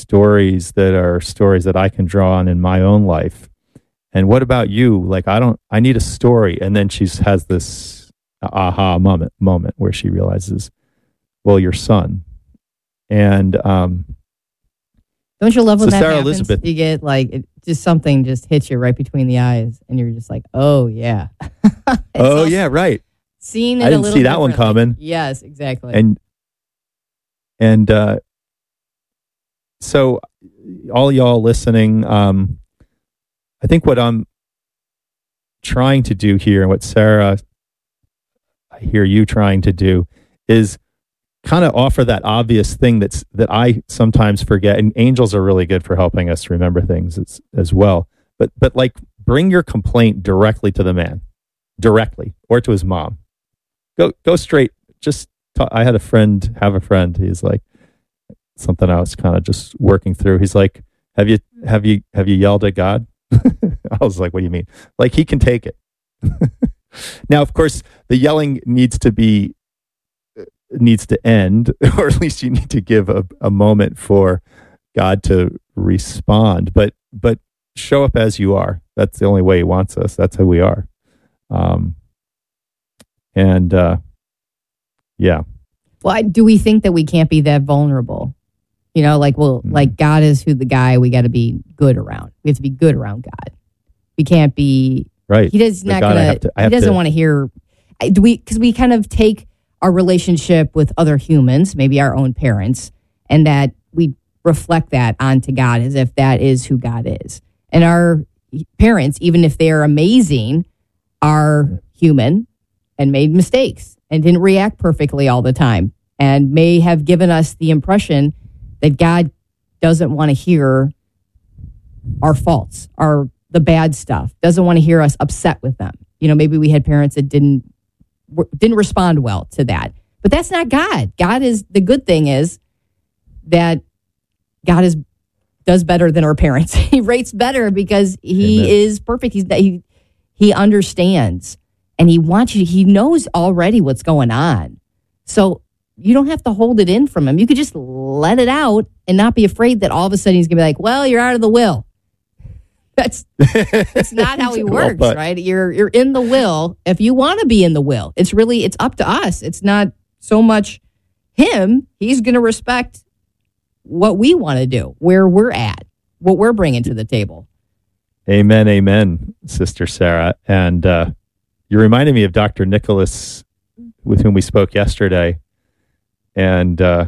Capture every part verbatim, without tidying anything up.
stories that are stories that I can draw on in my own life. And what about you? Like, I don't, I need a story. And then she has this aha moment, moment where she realizes, well, your son. And, um, don't you love when so that Sarah happens? Elizabeth, you get like, it, just something just hits you right between the eyes and you're just like, oh yeah. oh yeah, right. Seeing it I a didn't little see that one coming. Yes, exactly. And, and, uh, so all y'all listening, um, I think what I'm trying to do here and what Sarah, I hear you trying to do is kind of offer that obvious thing that's, that I sometimes forget. And angels are really good for helping us remember things as, as well. But, but like bring your complaint directly to the man, directly, or to his mom. Go, go straight. Just talk. I had a friend, have a friend. He's like, something I was kind of just working through. He's like, have you, have you, have you yelled at God? I was like, what do you mean? Like, he can take it. Now, of course, the yelling needs to be, needs to end, or at least you need to give a, a moment for God to respond. But, but show up as you are. That's the only way he wants us. That's who we are. Um, and, uh, yeah. Well, I, do we think that we can't be that vulnerable? You know, like, well, mm-hmm. like God is who the guy we got to be good around. We have to be good around God. We can't be right. He does not God, gonna. to, he doesn't to, want to hear. Do we? Because we kind of take our relationship with other humans, maybe our own parents, and that we reflect that onto God as if that is who God is. And our parents, even if they are amazing, are human and made mistakes and didn't react perfectly all the time, and may have given us the impression that God doesn't want to hear our faults, our the bad stuff, doesn't want to hear us upset with them. You know, maybe we had parents that didn't didn't respond well to that. But that's not God. God is, the good thing is that God is does better than our parents. He rates better because he Amen. Is perfect. He's he he understands and he wants you, he knows already what's going on. So you don't have to hold it in from him. You could just let it out and not be afraid that all of a sudden he's going to be like, well, you're out of the will. That's that's not how he works, well, right? You're you're in the will if you want to be in the will. It's really, it's up to us. It's not so much him. He's going to respect what we want to do, where we're at, what we're bringing to the table. Amen, amen, Sister Sarah. And uh, you reminded me of Doctor Nicholas, with whom we spoke yesterday. And uh,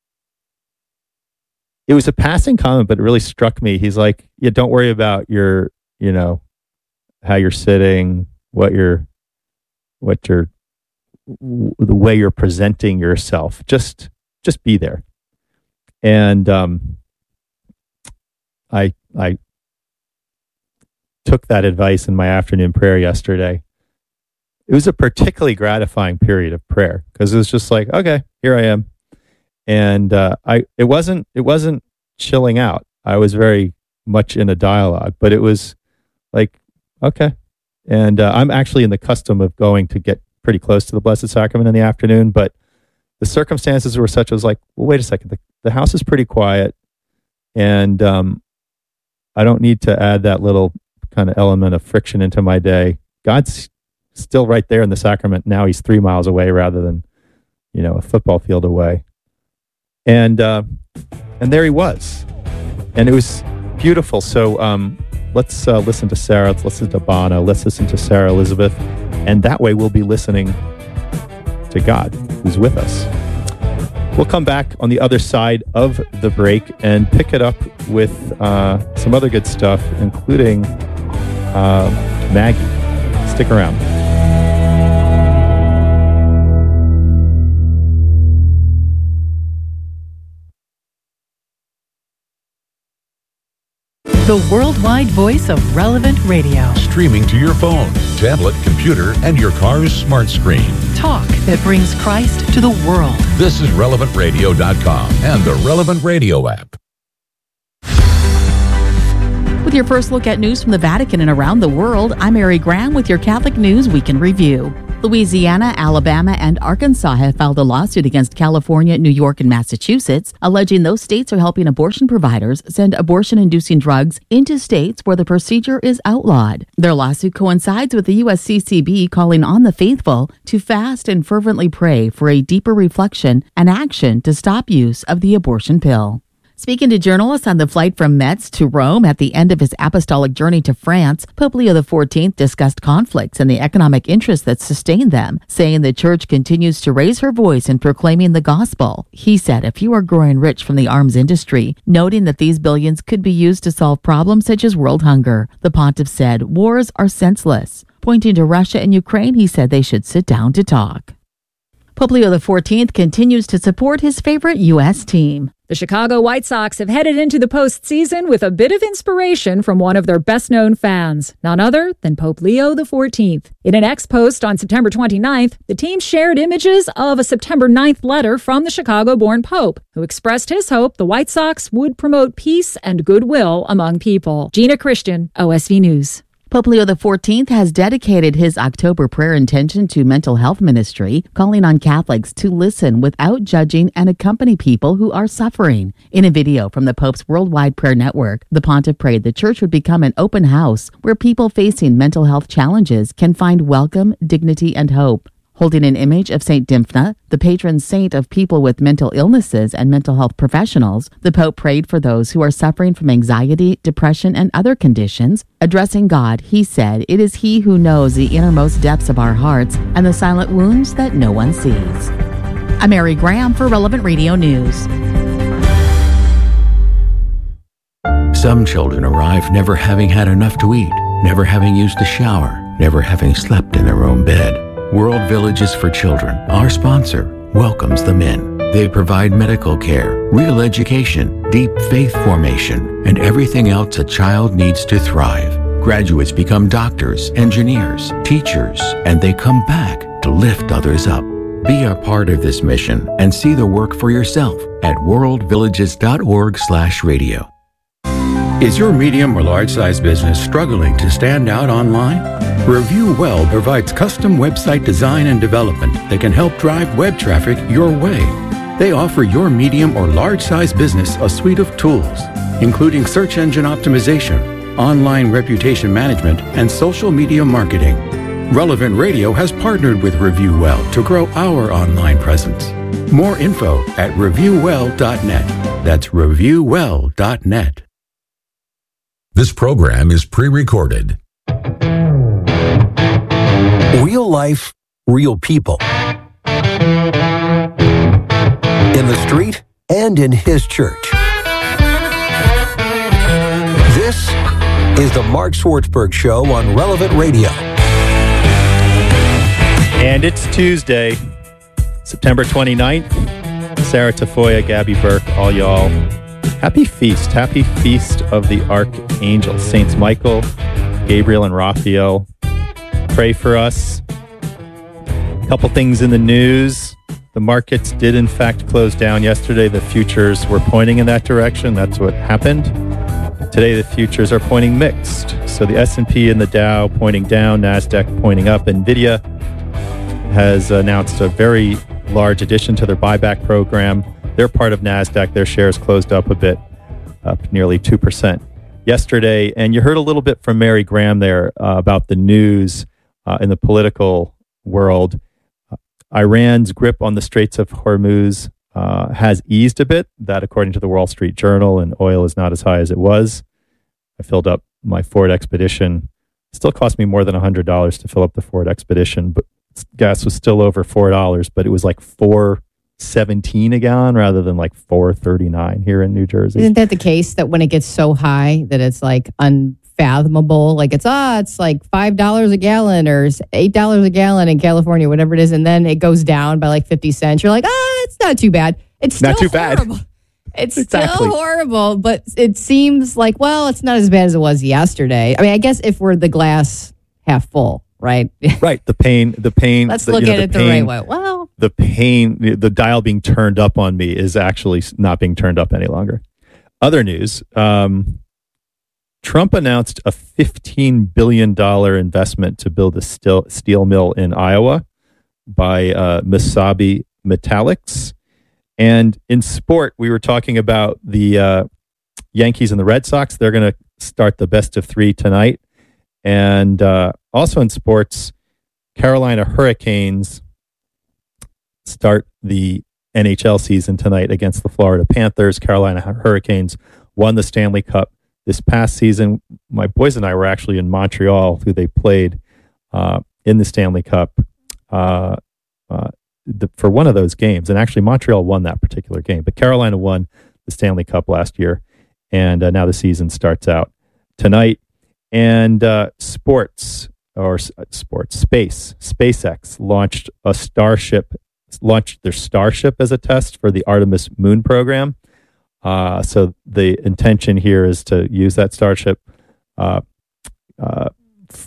it was a passing comment, but it really struck me. He's like, yeah, don't worry about your, you know, how you're sitting, what you're, what you're, the way you're presenting yourself. Just, just be there. And um, I, I took that advice in my afternoon prayer yesterday. It was a particularly gratifying period of prayer because it was just like, okay, here I am. And uh, I, it wasn't, it wasn't chilling out. I was very much in a dialogue, but it was like, okay. And uh, I'm actually in the custom of going to get pretty close to the Blessed Sacrament in the afternoon, but the circumstances were such, I was like, well, wait a second. The, the house is pretty quiet and um, I don't need to add that little kind of element of friction into my day. God's still right there in the sacrament. Now he's three miles away rather than, you know, a football field away. And uh, and there he was. And it was beautiful. So um, let's uh, listen to Sarah. Let's listen to Bono. Let's listen to Sarah Elizabeth. And that way we'll be listening to God, who's with us. We'll come back on the other side of the break and pick it up with uh, some other good stuff, including uh, Maggie. Stick around. The worldwide voice of Relevant Radio. Streaming to your phone, tablet, computer, and your car's smart screen. Talk that brings Christ to the world. This is relevant radio dot com and the Relevant Radio app. With your first look at news from the Vatican and around the world, I'm Mary Graham with your Catholic News Week in Review. Louisiana, Alabama, and Arkansas have filed a lawsuit against California, New York, and Massachusetts, alleging those states are helping abortion providers send abortion-inducing drugs into states where the procedure is outlawed. Their lawsuit coincides with the U S C C B calling on the faithful to fast and fervently pray for a deeper reflection and action to stop use of the abortion pill. Speaking to journalists on the flight from Metz to Rome at the end of his apostolic journey to France, Pope Leo the fourteenth discussed conflicts and the economic interests that sustain them, saying the church continues to raise her voice in proclaiming the gospel. He said a few are growing rich from the arms industry, noting that these billions could be used to solve problems such as world hunger. The pontiff said wars are senseless. Pointing to Russia and Ukraine, he said they should sit down to talk. Pope Leo the fourteenth continues to support his favorite U S team. The Chicago White Sox have headed into the postseason with a bit of inspiration from one of their best-known fans, none other than Pope Leo the fourteenth. In an ex-post on September twenty-ninth, the team shared images of a September ninth letter from the Chicago-born Pope, who expressed his hope the White Sox would promote peace and goodwill among people. Gina Christian, O S V News. Pope Leo the fourteenth has dedicated his October prayer intention to mental health ministry, calling on Catholics to listen without judging and accompany people who are suffering. In a video from the Pope's Worldwide Prayer Network, the pontiff prayed the church would become an open house where people facing mental health challenges can find welcome, dignity, and hope. Holding an image of Saint Dymphna, the patron saint of people with mental illnesses and mental health professionals, the Pope prayed for those who are suffering from anxiety, depression, and other conditions. Addressing God, he said, "It is He who knows the innermost depths of our hearts and the silent wounds that no one sees." I'm Mary Graham for Relevant Radio News. Some children arrive never having had enough to eat, never having used a shower, never having slept in their own bed. World Villages for Children, our sponsor, welcomes them in. They provide medical care, real education, deep faith formation, and everything else a child needs to thrive. Graduates become doctors, engineers, teachers, and they come back to lift others up. Be a part of this mission and see the work for yourself at worldvillages.org slash radio. Is your medium or large-size business struggling to stand out online? ReviewWell provides custom website design and development that can help drive web traffic your way. They offer your medium or large-size business a suite of tools, including search engine optimization, online reputation management, and social media marketing. Relevant Radio has partnered with ReviewWell to grow our online presence. More info at reviewwell dot net. That's reviewwell dot net. This program is pre-recorded. Real life, real people. In the street and in his church. This is the Mark Swartzberg Show on Relevant Radio. And it's Tuesday, September twenty-ninth. Sarah Tafoya, Gabby Burke, all y'all. Happy feast. Happy feast of the Archangels. Saints Michael, Gabriel, and Raphael. Pray for us. A couple things in the news. The markets did, in fact, close down yesterday. The futures were pointing in that direction. That's what happened. Today, the futures are pointing mixed. So the S and P and the Dow pointing down, NASDAQ pointing up. NVIDIA has announced a very large addition to their buyback program. They're part of NASDAQ. Their shares closed up a bit, up nearly two percent yesterday. And you heard a little bit from Mary Graham there uh, about the news uh, in the political world. Uh, Iran's grip on the Straits of Hormuz uh, has eased a bit. That, according to the Wall Street Journal, and oil is not as high as it was. I filled up my Ford Expedition. It still cost me more than one hundred dollars to fill up the Ford Expedition, but gas was still over four dollars, but it was like four seventeen a gallon rather than like four thirty-nine here in New Jersey. Isn't that the case that when it gets so high that it's like unfathomable? Like it's, ah, it's like five dollars a gallon or eight dollars a gallon in California, whatever it is. And then it goes down by like fifty cents. You're like, ah, it's not too bad. It's still not too horrible. bad. It's exactly. still horrible, but it seems like, well, it's not as bad as it was yesterday. I mean, I guess if we're the glass half full. Right. Right. The pain, the pain. Let's the, look you know, at the it pain, the right way. Well, the pain, the, the dial being turned up on me is actually not being turned up any longer. Other news. Um, Trump announced a fifteen billion dollars investment to build a steel, steel mill in Iowa. by uh, Misabi Metallics. And in sport, we were talking about the uh, Yankees and the Red Sox. They're going to start the best of three tonight. And uh, also in sports, Carolina Hurricanes start the N H L season tonight against the Florida Panthers. Carolina Hurricanes won the Stanley Cup this past season. My boys and I were actually in Montreal, who they played uh, in the Stanley Cup uh, uh, the, for one of those games. And actually, Montreal won that particular game. But Carolina won the Stanley Cup last year. And uh, now the season starts out tonight. And uh, sports, or uh, sports, space, SpaceX launched a Starship, launched their Starship as a test for the Artemis moon program. Uh, so the intention here is to use that Starship uh, uh, f-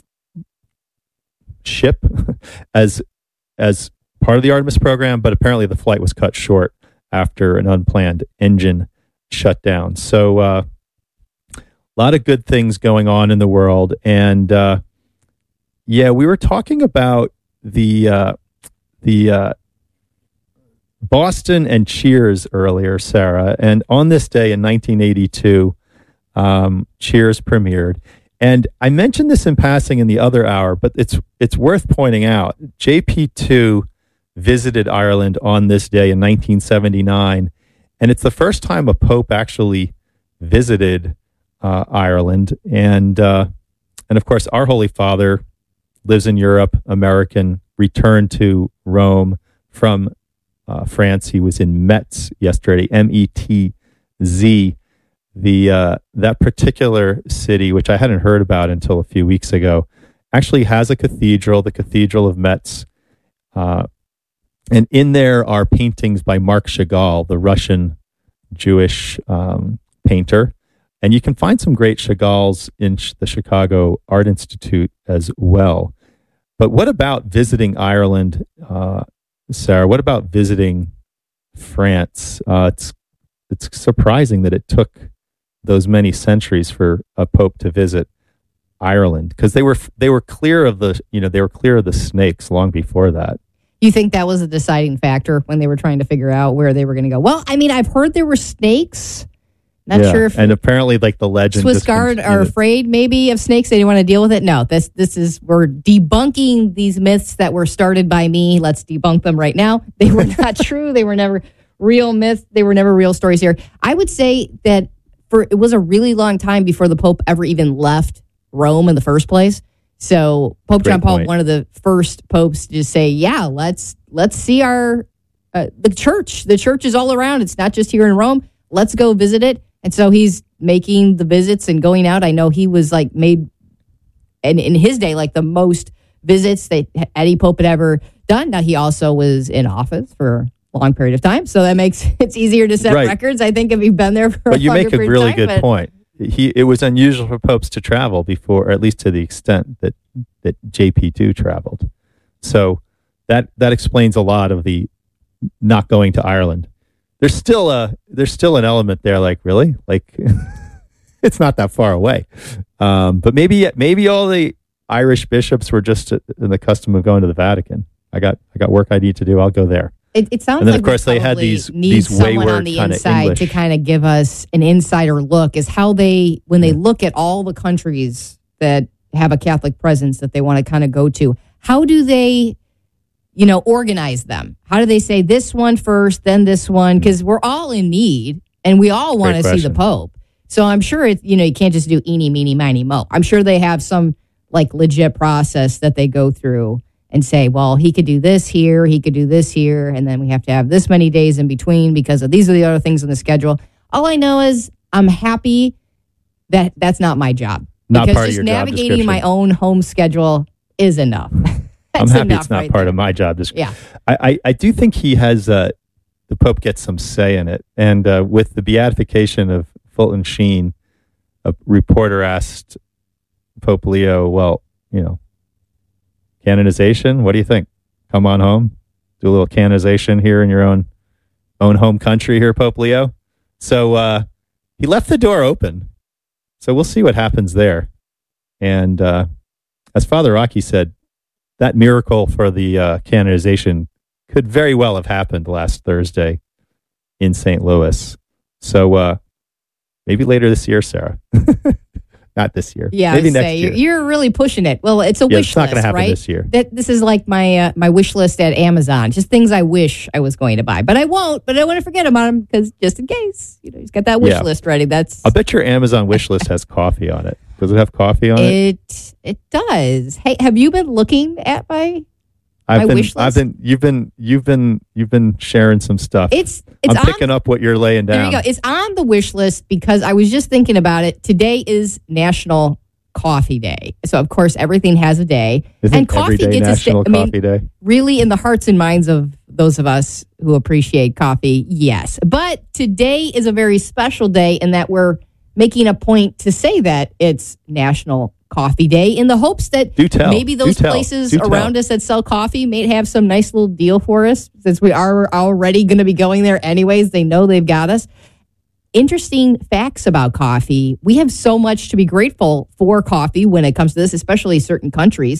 ship as as part of the Artemis program, but apparently the flight was cut short after an unplanned engine shut down. So uh, a lot of good things going on in the world. And uh, yeah, we were talking about the uh, the uh, Boston and Cheers earlier, Sarah. And on this day in nineteen eighty-two, um, Cheers premiered. And I mentioned this in passing in the other hour, but it's it's worth pointing out. J P two visited Ireland on this day in nineteen seventy-nine, and it's the first time a pope actually visited uh, Ireland. And uh, and of course, our Holy Father lives in Europe, American, returned to Rome from uh, France. He was in Metz yesterday, M E T Z. The uh, that particular city, which I hadn't heard about until a few weeks ago, actually has a cathedral, the Cathedral of Metz. Uh, and in there are paintings by Marc Chagall, the Russian Jewish um, painter. And you can find some great Chagalls in the Chicago Art Institute as well. But what about visiting Ireland, uh, Sarah? What about visiting France? Uh, it's it's surprising that it took those many centuries for a pope to visit Ireland, because they were they were clear of the you know they were clear of the snakes long before that. You think that was a deciding factor when they were trying to figure out where they were going to go? Well, I mean, I've heard there were snakes. Not yeah. sure if and apparently, like the legend, Swiss Guard are afraid maybe of snakes. They didn't want to deal with it. No, this this is we're debunking these myths that were started by me. Let's debunk them right now. They were not true. They were never real myths. They were never real stories here. I would say that for it was a really long time before the Pope ever even left Rome in the first place. So Pope Great John Paul, point. one of the first popes to say, yeah, let's let's see our uh, the church. The church is all around. It's not just here in Rome. Let's go visit it. And so he's making the visits and going out. I know he was like made, and in his day, like the most visits that any pope had ever done. Now he also was in office for a long period of time, so that makes it's easier to set Right. records. I think if you've been there for But a you longer make a period really of time, good but point. He it was unusual for popes to travel before, or at least to the extent that that J P two traveled. So that that explains a lot of the not going to Ireland. There's still a there's still an element there, like really, like it's not that far away. Um, but maybe maybe all the Irish bishops were just in the custom of going to the Vatican. I got I got work I need to do. I'll go there. It, it sounds And then, like of course, we they had probably these- need these someone wayward on the kinda inside English. to kind of give us an insider look is how they, when they look at all the countries that have a Catholic presence that they want to kind of go to, how do they, you know, organize them? How do they say this one first, then this one? Because we're all in need and we all want to Great see the question. Pope. So I'm sure it, you know, you can't just do eeny, meeny, miny, mo. I'm sure they have some like legit process that they go through and say, well, he could do this here, he could do this here, and then we have to have this many days in between because of these are the other things in the schedule. All I know is I'm happy that that's not my job. Not because part of just your job navigating my description. own home schedule is enough. I'm That's happy enough it's not right part there. of my job description. Yeah. I, I, I do think he has, uh, the Pope gets some say in it. And uh, with the beatification of Fulton Sheen, a reporter asked Pope Leo, well, you know, canonization, what do you think? Come on home, do a little canonization here in your own own home country here, Pope Leo. So uh, he left the door open. So we'll see what happens there. And uh, as Father Rocky said, that miracle for the uh, canonization could very well have happened last Thursday in Saint Louis. So uh, maybe later this year, Sarah. Not this year. Yeah, maybe I'd next say, year. You're really pushing it. Well, it's a yeah, wish it's not list, going to happen right? this year. That this is like my uh, my wish list at Amazon. Just things I wish I was going to buy, but I won't. But I don't want to forget about them because just in case, you know, he's got that wish Yeah. list ready. That's. I'll bet your Amazon wish list has coffee on it. Does it have coffee on it? It it does. Hey, have you been looking at my? I've my been, wish I've list? been, you've been, you've been, you've been sharing some stuff. It's it's I'm on, picking up what you're laying down. There you go. It's on the wish list because I was just thinking about it. Today is National Coffee Day, so of course everything has a day, Isn't and coffee every day gets National a sta- I mean, Coffee Day? really in the hearts and minds of those of us who appreciate coffee, yes. But today is a very special day in that we're making a point to say that it's National Coffee Day in the hopes that Do tell. maybe Do those tell. places Do tell. around us that sell coffee may have some nice little deal for us since we are already going to be going there anyways. They know they've got us. Interesting facts about coffee. We have so much to be grateful for coffee when it comes to this, especially certain countries.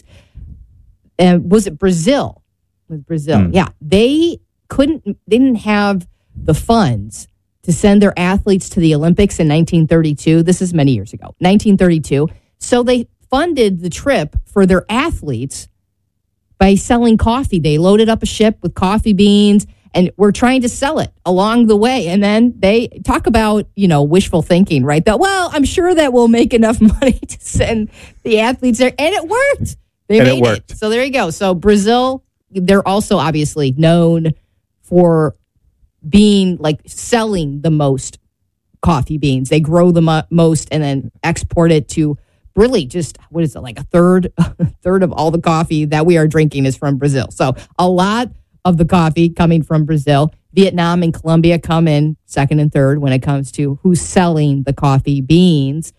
Uh, was it Brazil? Was Brazil? Mm. Yeah, they couldn't. They didn't have the funds to send their athletes to the Olympics in nineteen thirty-two. This is many years ago, nineteen thirty-two. So they funded the trip for their athletes by selling coffee. They loaded up a ship with coffee beans and were trying to sell it along the way. And then they talk about, you know, wishful thinking, right? That, well, I'm sure that we'll make enough money to send the athletes there. And it worked. They And it made worked. So there you go. So Brazil, they're also obviously known for being like selling the most coffee beans. They grow the mo- most and then export it to really just, what is it, like a third, a third of all the coffee that we are drinking is from Brazil. So a lot of the coffee coming from Brazil. Vietnam and Colombia come in second and third when it comes to who's selling the coffee beans.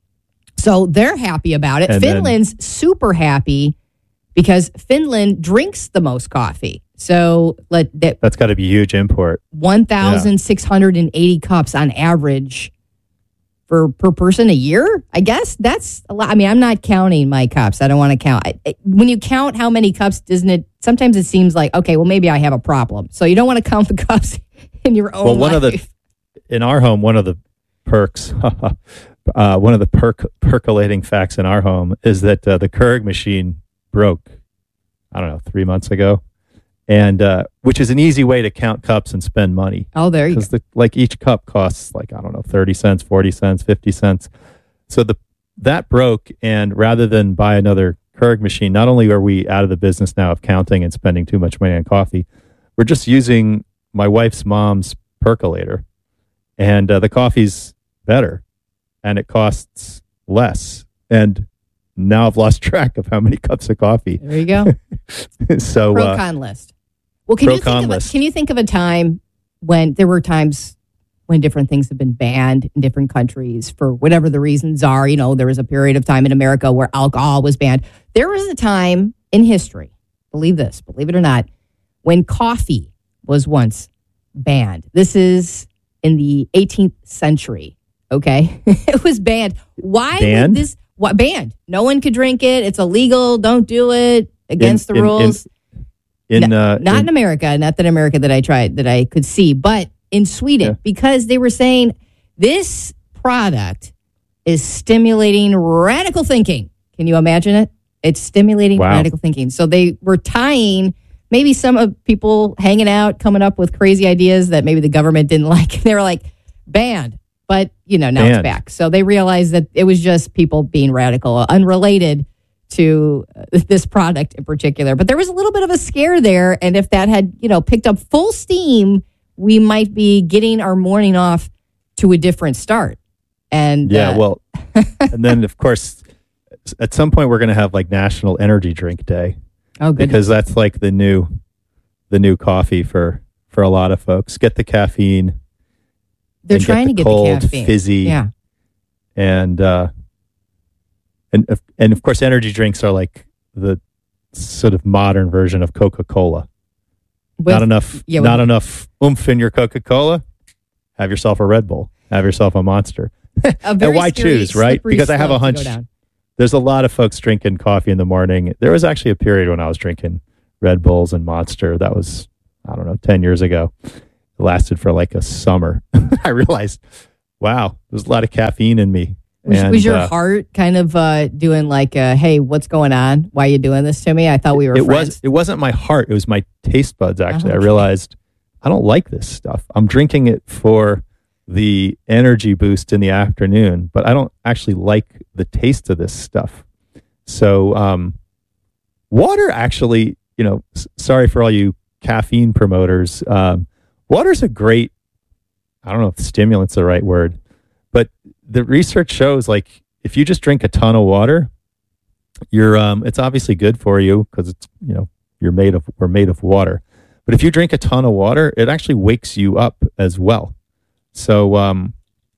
So they're happy about it. And then- Finland's super happy because Finland drinks the most coffee. So let that That's got to be a huge import. one thousand six hundred eighty cups on average for per person a year. I guess that's a lot. I mean, I'm not counting my cups. I don't want to count. I, I, when you count how many cups, doesn't it? Sometimes it seems like, okay, well, maybe I have a problem. So you don't want to count the cups in your own Well, one life. of the in our home, one of the perks, uh, one of the perk, percolating facts in our home is that uh, the Keurig machine broke. I don't know, three months ago, and uh, which is an easy way to count cups and spend money. Oh, there you go. Because like each cup costs like I don't know, thirty cents, forty cents, fifty cents. So the that broke, and rather than buy another Keurig machine, not only are we out of the business now of counting and spending too much money on coffee, we're just using my wife's mom's percolator, and uh, the coffee's better, and it costs less. And now I've lost track of how many cups of coffee. There you go. so Pro uh, con list. Well, can you think pro-con of a, list. can you think of a time when there were times when different things have been banned in different countries for whatever the reasons are? You know, there was a period of time in America where alcohol was banned. There was a time in history, believe this, believe it or not, when coffee was once banned. This is in the eighteenth century. Okay, it was banned. Why Banned? would this? What banned? No one could drink it. It's illegal. Don't do it. Against In- the in- in- rules. in No, uh, not in, in- America, not that America that I tried that I could see, but in Sweden, Yeah. because they were saying this product is stimulating radical thinking. Can you imagine it? It's stimulating Wow. radical thinking. So they were tying maybe some of people hanging out, coming up with crazy ideas that maybe the government didn't like. They were like, banned. But, you know, now it's Banned. back. So they realized that it was just people being radical, unrelated to uh, this product in particular. But there was a little bit of a scare there. And if that had, you know, picked up full steam, we might be getting our morning off to a different start. And yeah, uh, well, and then of course, at some point we're going to have like National Energy Drink Day oh, good. because that's like the new, the new coffee for for a lot of folks. Get the caffeine. They're and trying get the to get cold, the caffeine. fizzy, Yeah. and uh, and of- and of course, energy drinks are like the sort of modern version of Coca-Cola. With- not enough, yeah, not with- enough oomph in your Coca-Cola. Have yourself a Red Bull. Have yourself a Monster. A very and why scary, choose, right? slippery Because I have a slope to go hunch down. there's a lot of folks drinking coffee in the morning. There was actually a period when I was drinking Red Bulls and Monster. That was, I don't know, ten years ago. It lasted for like a summer. I realized, wow, there's a lot of caffeine in me. Was, and, was your uh, heart kind of uh, doing like, uh, hey, what's going on? Why are you doing this to me? I thought we were it friends. Was, it wasn't my heart. It was my taste buds, actually. Oh, okay. I realized I don't like this stuff. I'm drinking it for the energy boost in the afternoon, but I don't actually like the taste of this stuff. So um, water actually, you know, s- sorry for all you caffeine promoters. Um, water's a great, I don't know if stimulant's the right word, but the research shows like if you just drink a ton of water, you're um, it's obviously good for you because it's, you know, you're made of, we're made of water. But if you drink a ton of water, it actually wakes you up as well. So um,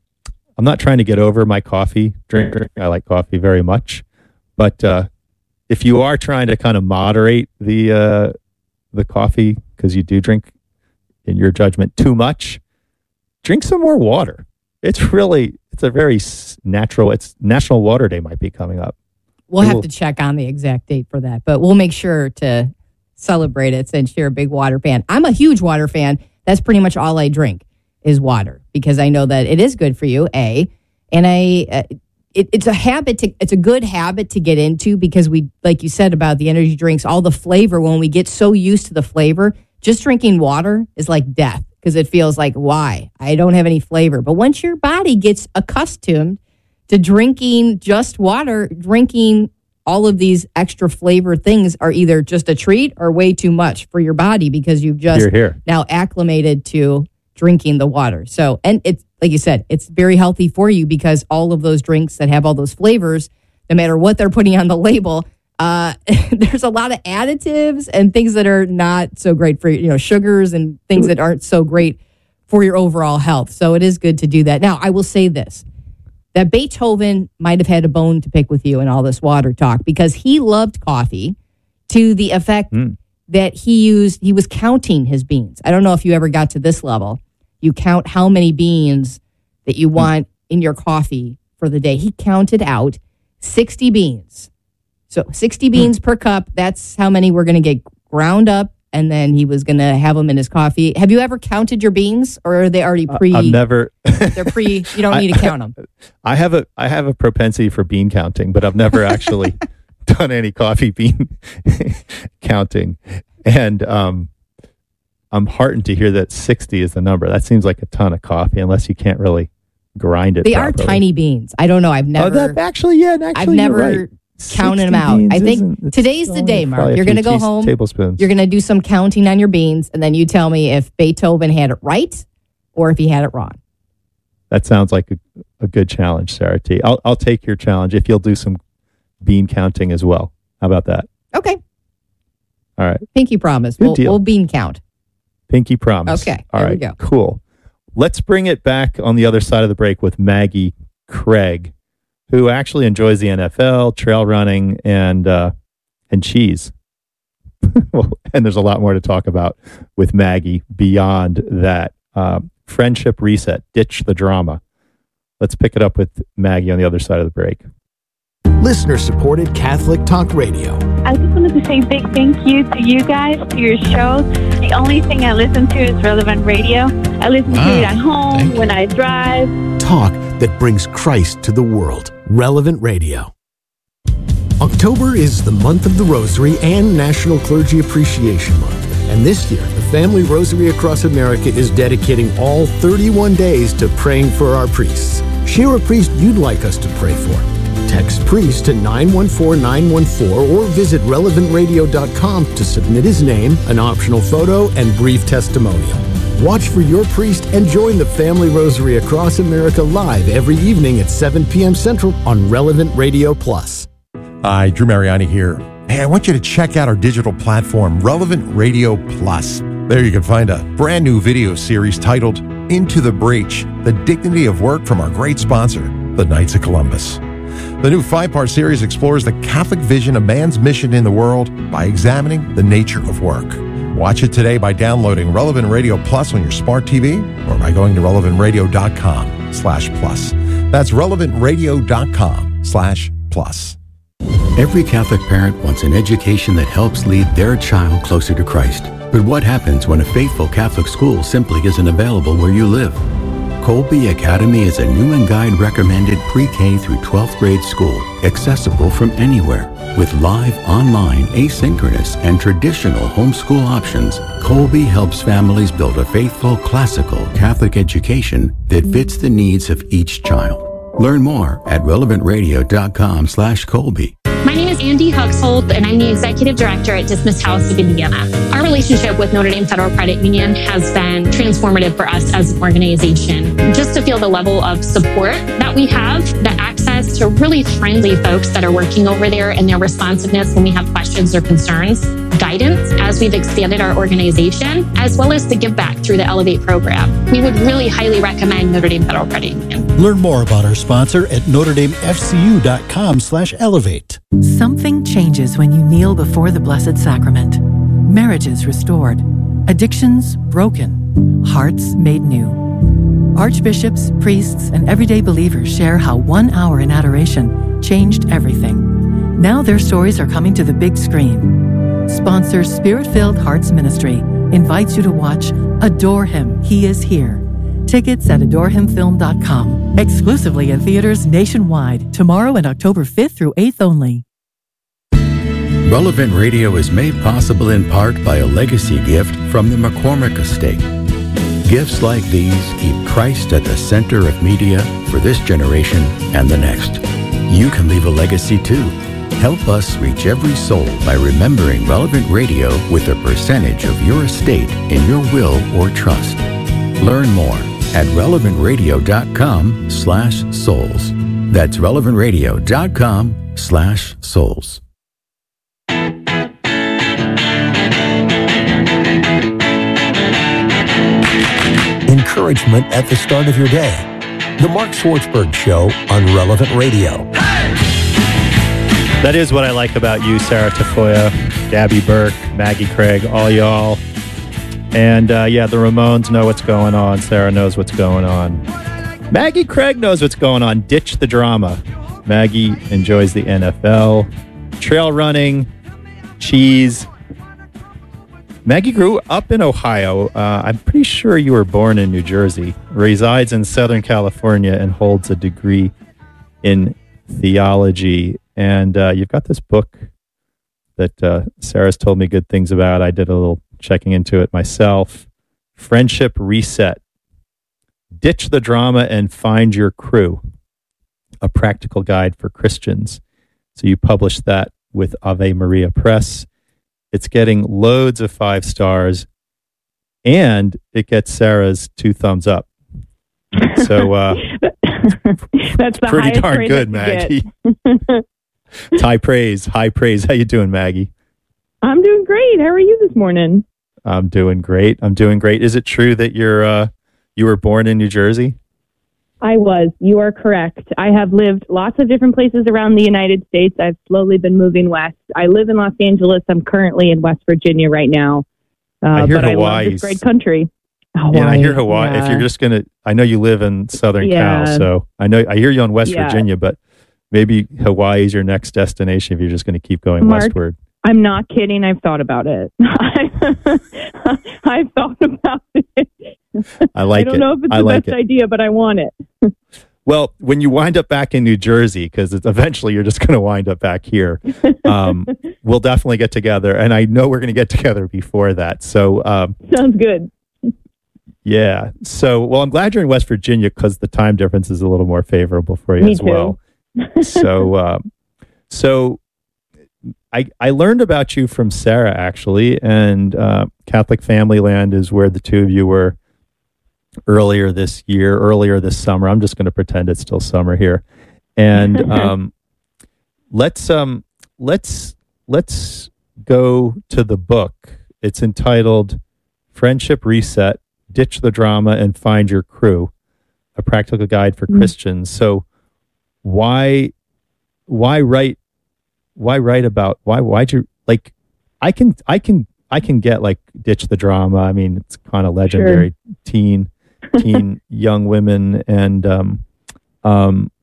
I'm not trying to get over my coffee drink. I like coffee very much. But uh, if you are trying to kind of moderate the uh, the coffee, because you do drink, in your judgment, too much, drink some more water. It's really, it's a very natural, it's National Water Day might be coming up. We'll have We'll- to check on the exact date for that, but we'll make sure to celebrate it since you're a big water fan. I'm a huge water fan. That's pretty much all I drink is water because I know that it is good for you, A, and I, uh, it, it's a habit to, it's a good habit to get into because we, like you said about the energy drinks, all the flavor, when we get so used to the flavor, just drinking water is like death because it feels like, why? I don't have any flavor. But once your body gets accustomed to drinking just water, drinking all of these extra flavor things are either just a treat or way too much for your body because you've just Here, here. now acclimated to drinking the water. So, and it's like you said, it's very healthy for you because all of those drinks that have all those flavors, no matter what they're putting on the label, uh, there's a lot of additives and things that are not so great for you, you know, sugars and things that aren't so great for your overall health. So it is good to do that. Now, I will say this, that Beethoven might have had a bone to pick with you in all this water talk because he loved coffee to the effect Mm. that he used, he was counting his beans. I don't know if you ever got to this level. You count how many beans that you want in your coffee for the day. He counted out sixty beans. So sixty beans per cup, that's how many we're going to get ground up, and then he was going to have them in his coffee. Have you ever counted your beans, or are they already pre? I've never. They're pre. You don't need to count them. I have a I have a propensity for bean counting, but I've never actually done any coffee bean counting. And um, I'm heartened to hear that sixty is the number. That seems like a ton of coffee, unless you can't really grind it. They properly. are tiny beans. I don't know. I've never. Oh, that, actually, yeah, actually, I've you're never right. counted them sixty out. beans I think isn't- it's today's the only day, Mark. probably a You're few going to go tea- home. Tablespoons. You're going to do some counting on your beans, and then you tell me if Beethoven had it right or if he had it wrong. That sounds like a, a good challenge, Sarah T. I'll I'll take your challenge if you'll do some bean counting as well. How about that? Okay. All right. Pinky promise. Good We'll, deal. we'll bean count. Pinky promise. Okay, All there we right. go. Cool. Let's bring it back on the other side of the break with Maggie Craig, who actually enjoys the N F L, trail running, and uh, and cheese. Well, and there's a lot more to talk about with Maggie beyond that. Um, friendship reset. Ditch the drama. Let's pick it up with Maggie on the other side of the break. Listener-supported Catholic Talk Radio. I just wanted to say a big thank you to you guys, to your show. The only thing I listen to is Relevant Radio. I listen Wow, to it at home, when I drive. Talk that brings Christ to the world. Relevant Radio. October is the month of the Rosary and National Clergy Appreciation Month. And this year, the Family Rosary Across America is dedicating all thirty-one days to praying for our priests. Share a priest you'd like us to pray for. Text priest to nine one four nine one four or visit relevant radio dot com to submit his name, an optional photo, and brief testimonial. Watch for your priest and join the Family Rosary Across America live every evening at seven p.m. Central on Relevant Radio Plus. Hi, Drew Mariani here. Hey, I want you to check out our digital platform, Relevant Radio Plus. There you can find a brand new video series titled Into the Breach, The Dignity of Work from our great sponsor, the Knights of Columbus. The new five-part series explores the Catholic vision of man's mission in the world by examining the nature of work. Watch it today by downloading Relevant Radio Plus on your smart T V or by going to relevant radio dot com slash plus. That's relevant radio dot com slash plus. Every Catholic parent wants an education that helps lead their child closer to Christ. But what happens when a faithful Catholic school simply isn't available where you live? Colby Academy is a new and guide recommended pre-K through twelfth grade school, accessible from anywhere. With live, online, asynchronous, and traditional homeschool options, Colby helps families build a faithful, classical Catholic education that fits the needs of each child. Learn more at relevantradio.com slash Colby. My name is Andy Huxhold, and I'm the Executive Director at Dismiss House of Indiana. Our relationship with Notre Dame Federal Credit Union has been transformative for us as an organization. Just to feel the level of support that we have, the access to really friendly folks that are working over there and their responsiveness when we have questions or concerns, guidance as we've expanded our organization, as well as the give back through the Elevate program. We would really highly recommend Notre Dame Federal Credit Union. Learn more about our sponsor at notre dame f c u dot com slash elevate. Something changes when you kneel before the Blessed Sacrament. Marriages restored, addictions broken, hearts made new. Archbishops, priests, and everyday believers share how one hour in adoration changed everything. Now their stories are coming to the big screen. Sponsor Spirit-Filled Hearts Ministry invites you to watch Adore Him, He Is Here. Tickets at adore him film dot com. Exclusively in theaters nationwide, tomorrow and October fifth through eighth only. Relevant Radio is made possible in part by a legacy gift from the McCormick Estate. Gifts like these keep Christ at the center of media for this generation and the next. You can leave a legacy too. Help us reach every soul by remembering Relevant Radio with a percentage of your estate in your will or trust. Learn more at relevantradio.com slash souls. That's relevantradio.com slash souls. Encouragement at the start of your day. The Mark Swartzberg Show on Relevant Radio. That is what I like about you, Sarah Tafoya, Gabby Burke, Maggie Craig, all y'all. And uh, yeah, the Ramones know what's going on. Sarah knows what's going on. Maggie Craig knows what's going on. Ditch the drama. Maggie enjoys the N F L, trail running, cheese. Maggie grew up in Ohio. Uh, I'm pretty sure you were born in New Jersey, resides in Southern California, and holds a degree in theology. And uh, you've got this book that uh, Sarah's told me good things about. I did a little checking into it myself. Friendship Reset. Ditch the drama and find your crew. A practical guide for Christians. So you published that with Ave Maria Press. It's getting loads of five stars, and it gets Sarah's two thumbs up. So uh, that's the pretty highest darn praise good, Maggie. High praise, high praise. How you doing, Maggie? I'm doing great. How are you this morning? I'm doing great. I'm doing great. Is it true that you're uh, you were born in New Jersey? I was. You are correct. I have lived lots of different places around the United States. I've slowly been moving west. I live in Los Angeles. I'm currently in West Virginia right now. Uh, I hear but Hawaii. I love this great country. Hawaii, yeah, I hear Hawaii. yeah. If you're just gonna, I know you live in Southern Yeah. Cal, so I know I hear you on West Yeah. Virginia, but maybe Hawaii is your next destination if you're just going to keep going Mark, westward. I'm not kidding. I've thought about it. I've thought about it. I like I don't it. know if it's I the like best it. idea, but I want it. Well, when you wind up back in New Jersey, because eventually you're just going to wind up back here, um, we'll definitely get together. And I know we're going to get together before that. So, um, Sounds good. yeah. So, well, I'm glad you're in West Virginia because the time difference is a little more favorable for you Me as too. well. So, um, so I I learned about you from Sarah actually, and uh, Catholic Family Land is where the two of you were earlier this year, earlier this summer. I'm just going to pretend it's still summer here, and um, let's um let's let's go to the book. It's entitled "Friendship Reset: Ditch the Drama and Find Your Crew: A Practical Guide for Mm. Christians." So, why why write why write about why why'd you like? I can I can I can get like ditch the drama. I mean, it's kind of legendary Sure. teen teen young women and um um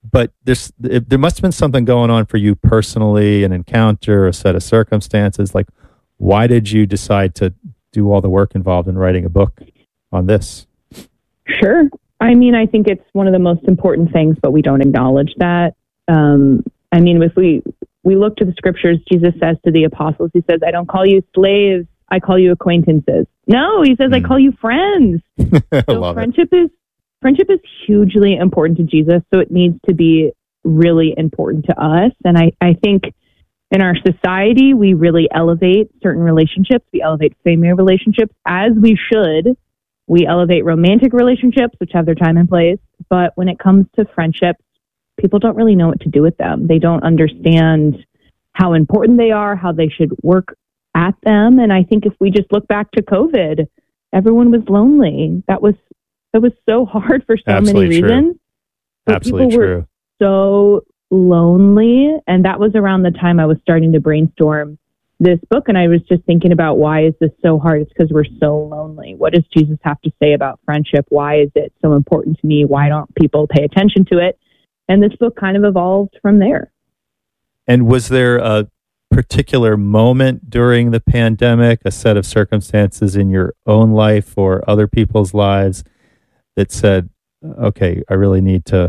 but there's it, there must have been something going on for you personally, an encounter, a set of circumstances. Like, why did you decide to do all the work involved in writing a book on this? Sure. I mean, I think it's one of the most important things, but we don't acknowledge that. Um, I mean, if we, we look to the scriptures, Jesus says to the apostles, he says, I don't call you slaves, I call you acquaintances. No, he says, mm. I call you friends. I so love friendship it. is friendship is hugely important to Jesus, so it needs to be really important to us. And I, I think in our society, we really elevate certain relationships. We elevate family relationships, as we should. We elevate romantic relationships, which have their time and place. But when it comes to friendships, people don't really know what to do with them. They don't understand how important they are, how they should work at them. And I think if we just look back to COVID, everyone was lonely. That was that was so hard for so Absolutely many true. reasons. But Absolutely people true. were so lonely. And that was around the time I was starting to brainstorm this book. And I was just thinking about, why is this so hard? It's because we're so lonely. What does Jesus have to say about friendship? Why is it so important to me? Why don't people pay attention to it? And this book kind of evolved from there. And was there a particular moment during the pandemic, a set of circumstances in your own life or other people's lives that said, okay, I really need to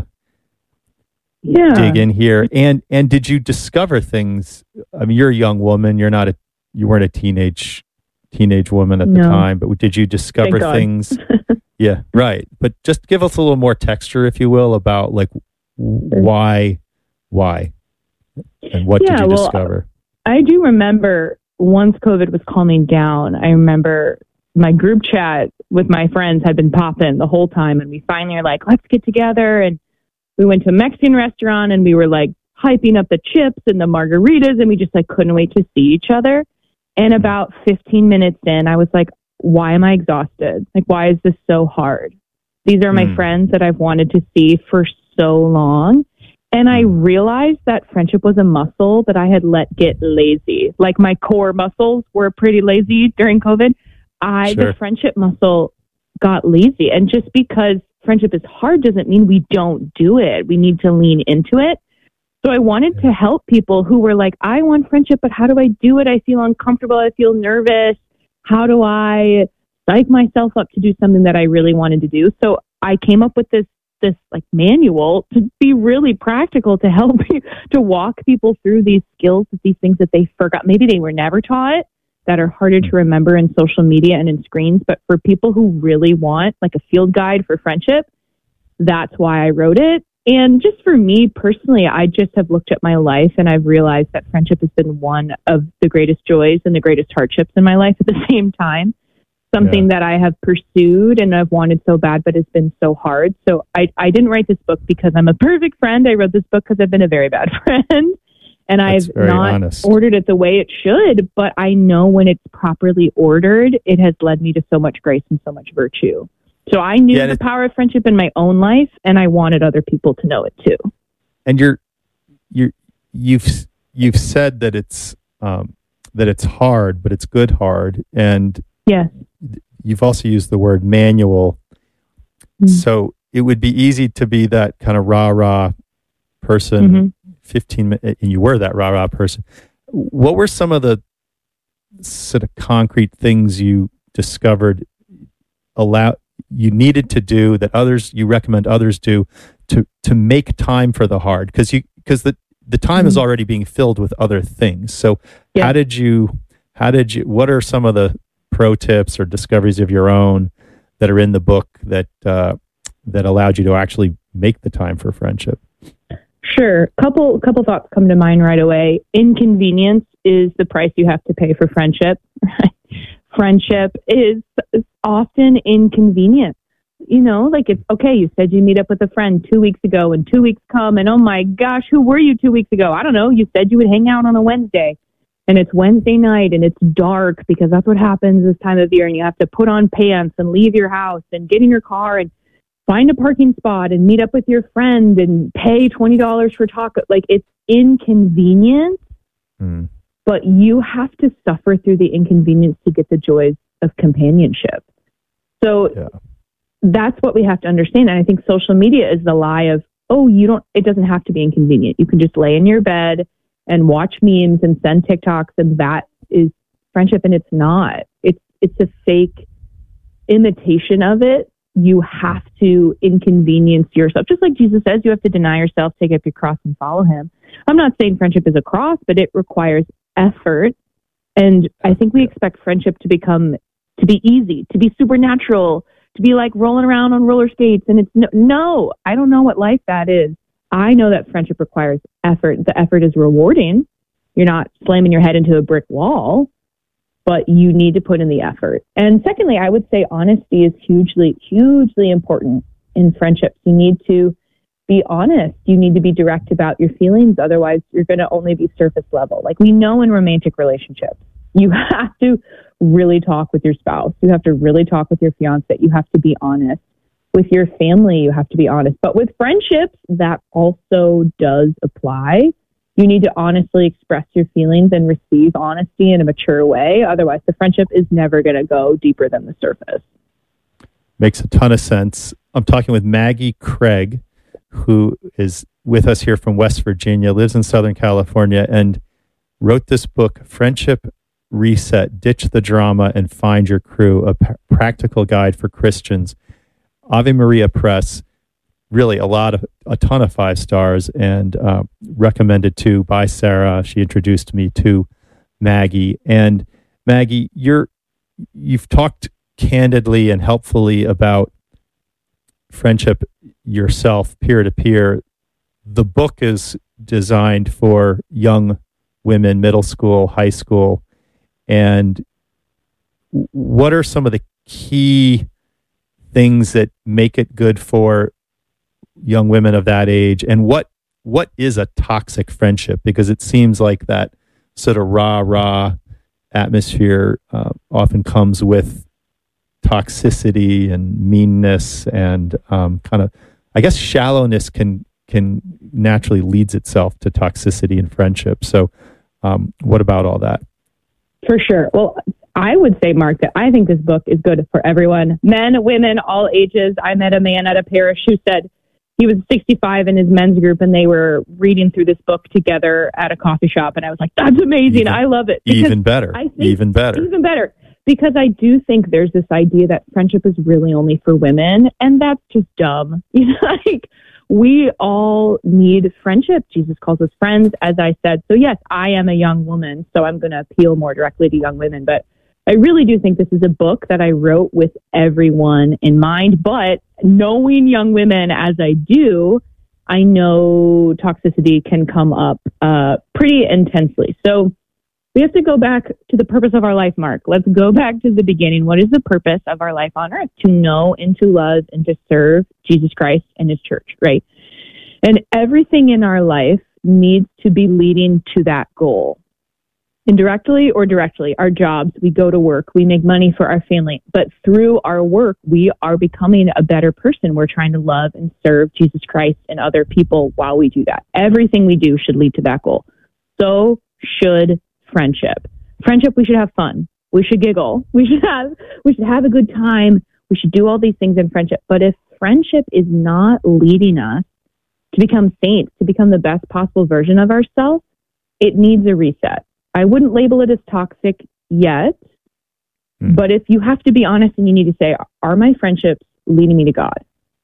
yeah. dig in here? And and did you discover things? I mean, you're a young woman. You're not a you weren't a teenage teenage woman at No. the time, but did you discover Thank God. things? Yeah, right. But just give us a little more texture, if you will, about like why, why, and what Yeah, did you well, discover? I do remember once COVID was calming down, I remember my group chat with my friends had been popping the whole time. And we finally were like, let's get together. And we went to a Mexican restaurant and we were like hyping up the chips and the margaritas. And we just like couldn't wait to see each other. And about fifteen minutes in, I was like, why am I exhausted? Like, why is this so hard? These are my Mm. friends that I've wanted to see for so long. And I realized that friendship was a muscle that I had let get lazy. Like my core muscles were pretty lazy during COVID. I, Sure. the friendship muscle got lazy. And just because friendship is hard doesn't mean we don't do it. We need to lean into it. So I wanted to help people who were like, I want friendship, but how do I do it? I feel uncomfortable. I feel nervous. How do I psych myself up to do something that I really wanted to do? So I came up with this this like manual to be really practical, to help you, to walk people through these skills, these things that they forgot. Maybe they were never taught, that are harder to remember in social media and in screens. But for people who really want like a field guide for friendship, that's why I wrote it. And just for me personally, I just have looked at my life and I've realized that friendship has been one of the greatest joys and the greatest hardships in my life at the same time. Something Yeah. that I have pursued and I've wanted so bad, but it's been so hard. So I, I didn't write this book because I'm a perfect friend. I wrote this book because I've been a very bad friend. And That's I've very not honest. ordered it the way it should, but I know when it's properly ordered, it has led me to so much grace and so much virtue. So I knew Yeah, the it- power of friendship in my own life, and I wanted other people to know it too. And you're you you've you've said that it's um, that it's hard, but it's good hard, and Yes. you've also used the word manual. Mm. So it would be easy to be that kind of rah rah person. Mhm. Fifteen minutes, and you were that rah rah person. What were some of the sort of concrete things you discovered allow you needed to do that others you recommend others do to to make time for the hard? Because you because the the time Mhm. is already being filled with other things. So Yeah. how did you how did you what are some of the pro tips or discoveries of your own that are in the book that uh, that allowed you to actually make the time for friendship? Sure. Couple couple thoughts come to mind right away. Inconvenience is the price you have to pay for friendship. Friendship is often inconvenient. You know, like it's okay, you said you meet up with a friend two weeks ago and two weeks come and oh my gosh, who were you two weeks ago? I don't know. You said you would hang out on a Wednesday and it's Wednesday night and it's dark because that's what happens this time of year and you have to put on pants and leave your house and get in your car and find a parking spot and meet up with your friend and pay twenty dollars for taco. Like it's inconvenient, Mm. but you have to suffer through the inconvenience to get the joys of companionship. So Yeah. that's what we have to understand. And I think social media is the lie of oh, you don't, it doesn't have to be inconvenient. You can just lay in your bed and watch memes and send TikToks, and that is friendship. And it's not. It's it's a fake imitation of it. You have to inconvenience yourself. Just like Jesus says, you have to deny yourself, take up your cross, and follow him. I'm not saying friendship is a cross, but it requires effort. And I think we expect friendship to become, to be easy, to be supernatural, to be like rolling around on roller skates. And it's no, no, I don't know what life that is. I know that friendship requires effort. The effort is rewarding. You're not slamming your head into a brick wall, but you need to put in the effort. And secondly, I would say honesty is hugely, hugely important in friendships. You need to be honest. You need to be direct about your feelings. Otherwise, you're going to only be surface level. Like we know in romantic relationships, you have to really talk with your spouse. You have to really talk with your fiance. You have to be honest. With your family, you have to be honest. But with friendships, that also does apply. You need to honestly express your feelings and receive honesty in a mature way. Otherwise, the friendship is never going to go deeper than the surface. Makes a ton of sense. I'm talking with Maggie Craig, who is with us here from West Virginia, lives in Southern California, and wrote this book, Friendship Reset, Ditch the Drama and Find Your Crew, a p- practical guide for Christians. Ave Maria Press, really a lot of, a ton of five stars, and uh, recommended too by Sarah. She introduced me to Maggie. And Maggie, you're, you've talked candidly and helpfully about friendship yourself, peer to peer. The book is designed for young women, middle school, high school. And what are some of the key things that make it good for young women of that age? And what what is a toxic friendship? Because it seems like that sort of rah rah atmosphere uh, often comes with toxicity and meanness and um, kind of, I guess, shallowness can can naturally leads itself to toxicity in friendship. So, um, what about all that? For sure. Well, I would say, Mark, that I think this book is good for everyone, men, women, all ages. I met a man at a parish who said he was sixty-five in his men's group, and they were reading through this book together at a coffee shop. And I was like, that's amazing. Even, I love it. Because even better. I think, even better. Even better. Because I do think there's this idea that friendship is really only for women, and that's just dumb. You know, like, we all need friendship. Jesus calls us friends, as I said. So yes, I am a young woman, so I'm going to appeal more directly to young women. But I really do think this is a book that I wrote with everyone in mind. But knowing young women as I do, I know toxicity can come up uh, pretty intensely. So we have to go back to the purpose of our life, Mark. Let's go back to the beginning. What is the purpose of our life on earth? To know and to love and to serve Jesus Christ and his church, right? And everything in our life needs to be leading to that goal. Indirectly or directly, our jobs, we go to work, we make money for our family, but through our work, we are becoming a better person. We're trying to love and serve Jesus Christ and other people while we do that. Everything we do should lead to that goal. So should friendship. Friendship, we should have fun. We should giggle. We should have, we should have a good time. We should do all these things in friendship. But if friendship is not leading us to become saints, to become the best possible version of ourselves, it needs a reset. I wouldn't label it as toxic yet, mm. but if you have to be honest and you need to say, are my friendships leading me to God?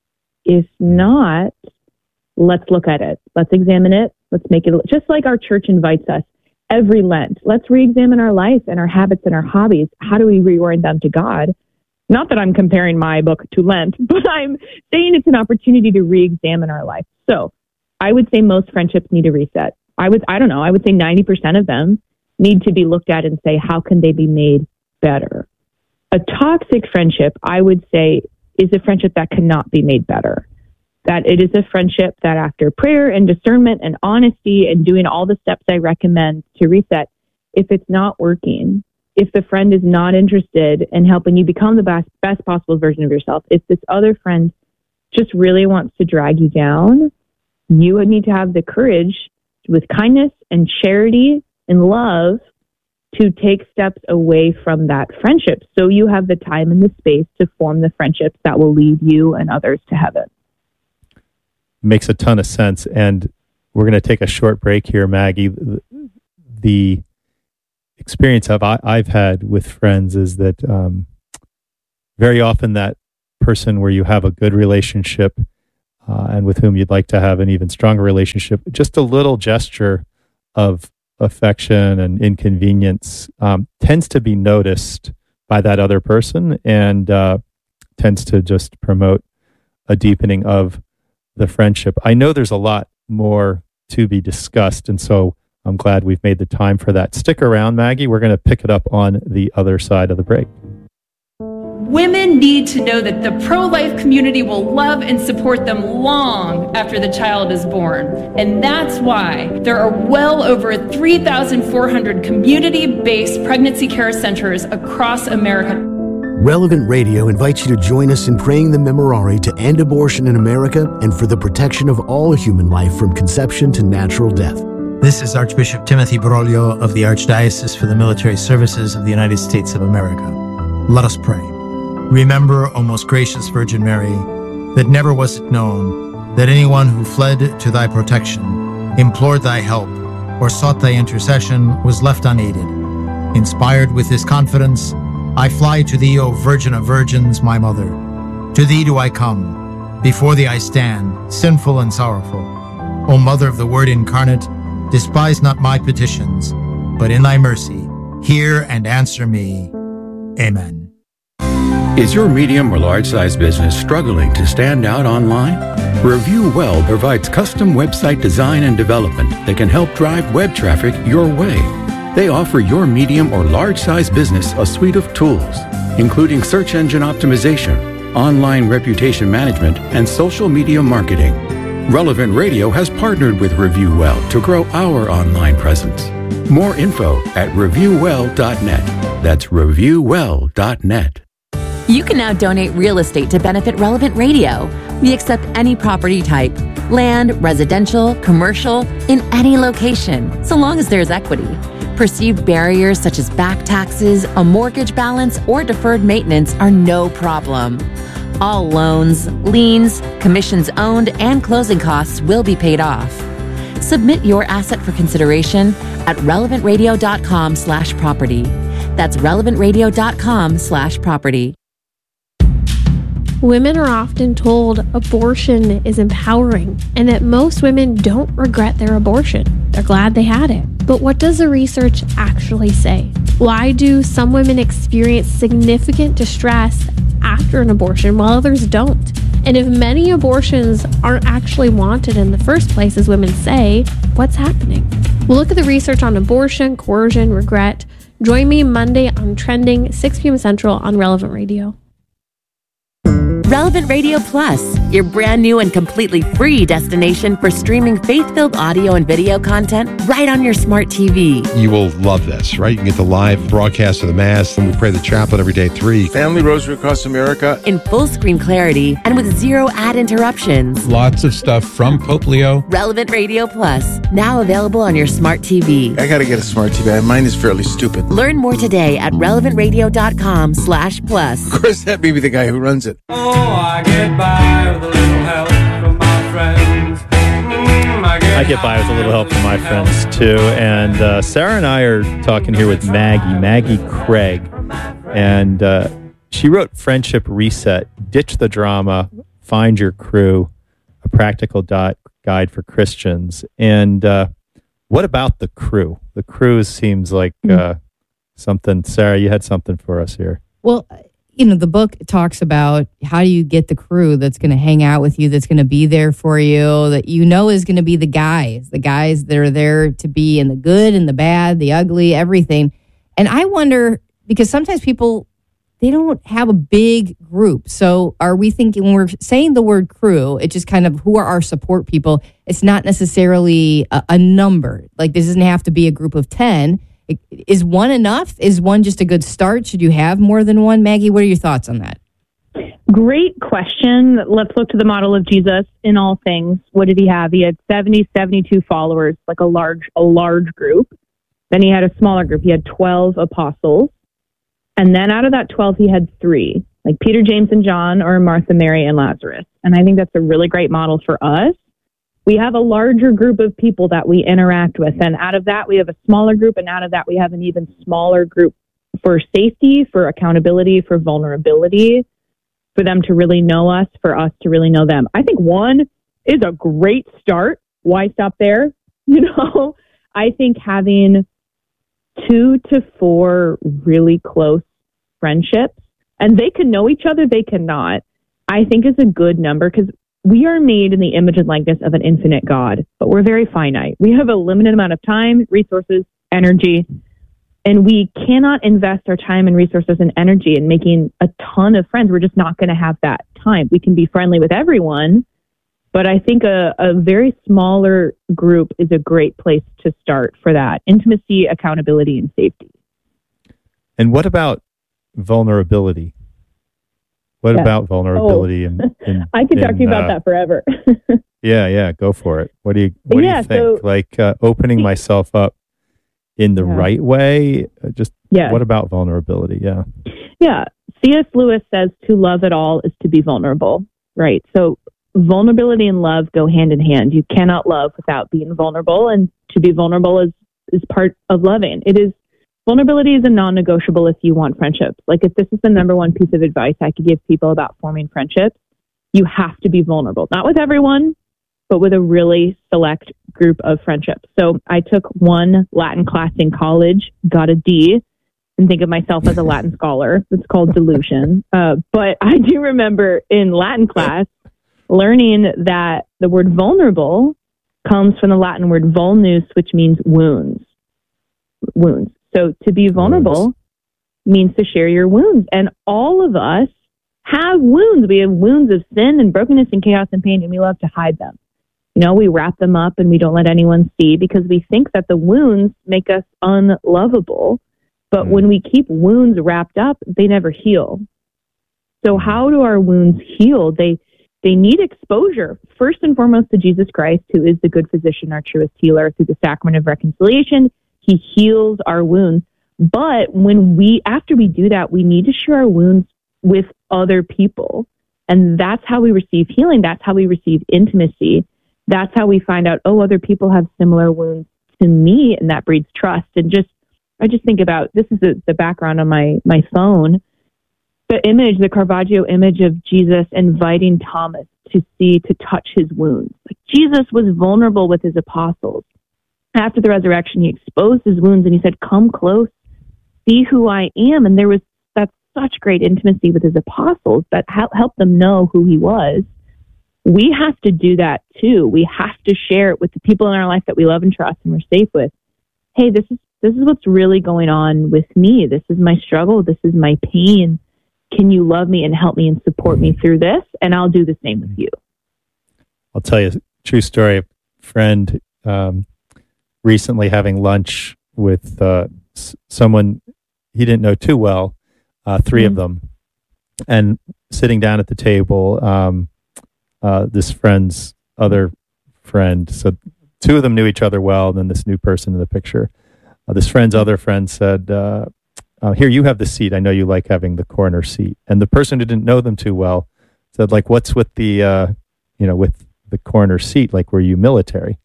If not, let's look at it. Let's examine it. Let's make it, just like our church invites us every Lent. Let's re-examine our life and our habits and our hobbies. How do we reorient them to God? Not that I'm comparing my book to Lent, but I'm saying it's an opportunity to re-examine our life. So I would say most friendships need a reset. I would, I don't know, I would say ninety percent of them need to be looked at and say, how can they be made better? A toxic friendship, I would say, is a friendship that cannot be made better. That it is a friendship that after prayer and discernment and honesty and doing all the steps I recommend to reset, if it's not working, if the friend is not interested in helping you become the best, best possible version of yourself, if this other friend just really wants to drag you down, you would need to have the courage with kindness and charity and love to take steps away from that friendship so you have the time and the space to form the friendships that will lead you and others to heaven. makes a ton of sense. And we're going to take a short break here, Maggie. The, the experience I've, I've had with friends is that um, very often that person where you have a good relationship uh, and with whom you'd like to have an even stronger relationship, just a little gesture of affection and inconvenience um, tends to be noticed by that other person and uh, tends to just promote a deepening of the friendship. I know there's a lot more to be discussed, and so I'm glad we've made the time for that. Stick around, Maggie. We're going to pick it up on the other side of the break. Women need to know that the pro-life community will love and support them long after the child is born. And that's why there are well over three thousand four hundred community-based pregnancy care centers across America. Relevant Radio invites you to join us in praying the Memorare to end abortion in America and for the protection of all human life from conception to natural death. This is Archbishop Timothy Broglio of the Archdiocese for the Military Services of the United States of America. Let us pray. Remember, O most gracious Virgin Mary, that never was it known that anyone who fled to thy protection, implored thy help, or sought thy intercession was left unaided. Inspired with this confidence, I fly to thee, O Virgin of Virgins, my Mother. To thee do I come. Before thee I stand, sinful and sorrowful. O Mother of the Word incarnate, despise not my petitions, but in thy mercy, hear and answer me. Amen. Is your medium or large-size business struggling to stand out online? Review Well provides custom website design and development that can help drive web traffic your way. They offer your medium or large-size business a suite of tools, including search engine optimization, online reputation management, and social media marketing. Relevant Radio has partnered with Review Well to grow our online presence. More info at review well dot net. That's review well dot net. You can now donate real estate to benefit Relevant Radio. We accept any property type, land, residential, commercial, in any location, so long as there's equity. Perceived barriers such as back taxes, a mortgage balance, or deferred maintenance are no problem. All loans, liens, commissions owned, and closing costs will be paid off. Submit your asset for consideration at relevant radio dot com slash property. That's relevant radio dot com slash property. Women are often told abortion is empowering and that most women don't regret their abortion. They're glad they had it. But what does the research actually say? Why do some women experience significant distress after an abortion while others don't? And if many abortions aren't actually wanted in the first place, as women say, what's happening? We'll look at the research on abortion, coercion, regret. Join me Monday on Trending, six p.m. Central on Relevant Radio. Relevant Radio Plus, your brand new and completely free destination for streaming faith-filled audio and video content right on your smart T V. You will love this, right? You can get the live broadcast of the Mass, and we pray the chaplet every day at three. Family Rosary across America. In full screen clarity and with zero ad interruptions. Lots of stuff from Pope Leo. Relevant Radio Plus, now available on your smart T V. I gotta get a smart T V. Mine is fairly stupid. Learn more today at relevant radio dot com slash plus. Of course, that may be the guy who runs it. Oh, I get by with a little help from my friends. Mm, I, get I get by with a little help from my friends, too. And uh, Sarah and I are talking here with Maggie, Maggie Craig. And uh, she wrote Friendship Reset, Ditch the Drama, Find Your Crew, a practical di- guide for Christians. And uh, what about the crew? The crew seems like uh, something. Sarah, you had something for us here. Well, you know, the book talks about how do you get the crew that's going to hang out with you, that's going to be there for you, that you know is going to be the guys, the guys that are there to be in the good and the bad, the ugly, everything. And I wonder, because sometimes people, they don't have a big group. So are we thinking, when we're saying the word crew, it just kind of, who are our support people? It's not necessarily a, a number. Like, this doesn't have to be a group of ten. Is one enough? Is one just a good start? Should you have more than one? Maggie, what are your thoughts on that? Great question. Let's look to the model of Jesus in all things. What did he have? He had seventy, seventy-two followers, like a large, a large group. Then he had a smaller group. He had twelve apostles. And then out of that twelve, he had three, like Peter, James, and John, or Martha, Mary, and Lazarus. And I think that's a really great model for us. we have a larger group of people that we interact with. And out of that, we have a smaller group. And out of that, we have an even smaller group for safety, for accountability, for vulnerability, for them to really know us, for us to really know them. I think one is a great start. Why stop there? You know, I think having two to four really close friendships, and they can know each other, they cannot, I think is a good number, because we are made in the image and likeness of an infinite God, but we're very finite. We have a limited amount of time, resources, energy, and we cannot invest our time and resources and energy in making a ton of friends. We're just not going to have that time. We can be friendly with everyone, but I think a, a very smaller group is a great place to start for that. Intimacy, accountability, and safety. And what about vulnerability? What Yeah. about vulnerability? Oh. in, in, I could talk in, to you about uh, that forever. Yeah, yeah, go for it. What do you What do Yeah, you think? so- like uh, opening myself up in the Yeah. right way? Uh, Just Yes. what about vulnerability? Yeah. Yeah. C S. Lewis says to love at all is to be vulnerable, right? So vulnerability and love go hand in hand. You cannot love without being vulnerable, and to be vulnerable is, is part of loving. It is, vulnerability is a non-negotiable if you want friendships. Like if this is the number one piece of advice I could give people about forming friendships, you have to be vulnerable. Not with everyone, but with a really select group of friendships. So I took one Latin class in college, got a D, and think of myself as a Latin scholar. It's called delusion. Uh, but I do remember in Latin class learning that the word vulnerable comes from the Latin word vulnus, which means wounds. Wounds. So to be vulnerable wounds. means to share your wounds. And all of us have wounds. We have wounds of sin and brokenness and chaos and pain, and we love to hide them. You know, we wrap them up and we don't let anyone see because we think that the wounds make us unlovable. But when we keep wounds wrapped up, they never heal. So how do our wounds heal? They they need exposure, first and foremost, to Jesus Christ, who is the good physician, our truest healer. Through the sacrament of reconciliation, he heals our wounds. But when we, after we do that, we need to share our wounds with other people. And that's how we receive healing. That's how we receive intimacy. That's how we find out, oh, other people have similar wounds to me, and that breeds trust. And just, I just think about, this is the, the background on my, my phone, the image, the Caravaggio image of Jesus inviting Thomas to see, to touch his wounds. Like Jesus was vulnerable with his apostles. After the resurrection, he exposed his wounds and he said, come close, see who I am. And there was that's such great intimacy with his apostles that helped them know who he was. We have to do that too. We have to share it with the people in our life that we love and trust and we're safe with. Hey, this is this is what's really going on with me. This is my struggle. This is my pain. Can you love me and help me and support me through this? And I'll do the same with you. I'll tell you a true story. A friend um, recently having lunch with uh, s- someone he didn't know too well, uh, three mm-hmm. of them, and sitting down at the table, um, uh, this friend's other friend, so two of them knew each other well, and then this new person in the picture. Uh, this friend's other friend said, uh, uh, here, you have the seat. I know you like having the corner seat. And the person who didn't know them too well said, like, what's with the, uh, you know, with the corner seat? Like, were you military?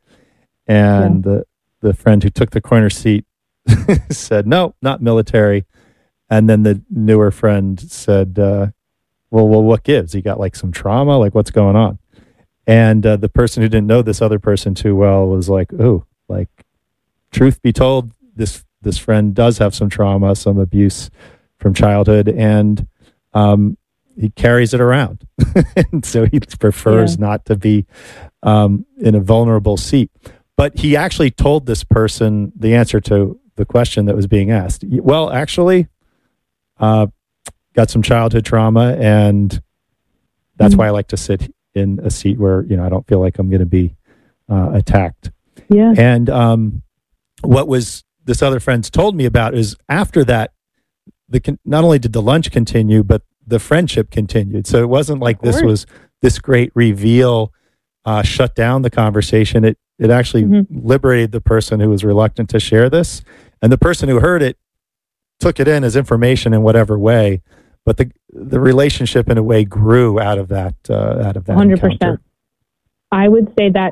And yeah. the, the friend who took the corner seat said, no, not military. And then the newer friend said, uh, well, well, what gives? He got like some trauma? Like, what's going on? And uh, the person who didn't know this other person too well was like, oh, like, truth be told, this this friend does have some trauma, some abuse from childhood, and um, he carries it around. And so he prefers yeah. not to be um, in a vulnerable seat. But he actually told this person the answer to the question that was being asked. Well, actually, uh, got some childhood trauma, and that's mm-hmm. why I like to sit in a seat where, you know, I don't feel like I'm going to be uh, attacked. Yeah. And um, what was this other friend's told me about is after that, the con- not only did the lunch continue, but the friendship continued. So it wasn't like this was this great reveal, uh, shut down the conversation. It it actually mm-hmm. liberated the person who was reluctant to share this, and the person who heard it took it in as information in whatever way. But the the relationship in a way grew out of that uh, out of that one hundred encounter. percent. I would say that is